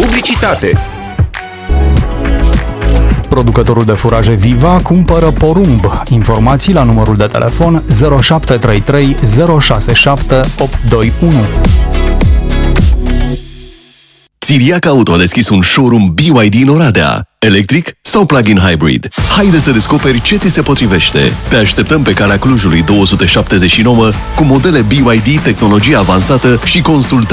publicitate. Producătorul de furaje Viva cumpără porumb. Informații la numărul de telefon 0733 067 821. Țiriac Auto a deschis un showroom BYD în Oradea. Electric sau plug-in hybrid? Haide să descoperi ce ți se potrivește. Te așteptăm pe calea Clujului 279 cu modele BYD, tehnologie avansată și consultare